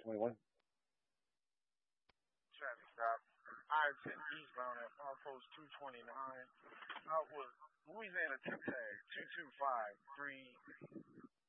Traffic stop. I-10 eastbound at Milepost 229. Was Louisiana tip tag 2253.